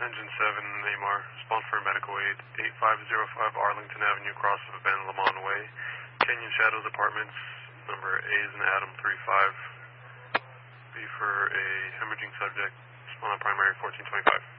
Engine 7, AMAR, respond for medical aid, 8505 Arlington Avenue, cross of Ben Lamont Way, Canyon Shadows Apartments, number A is in Adam 35, B for a hemorrhaging subject, respond on primary 1425.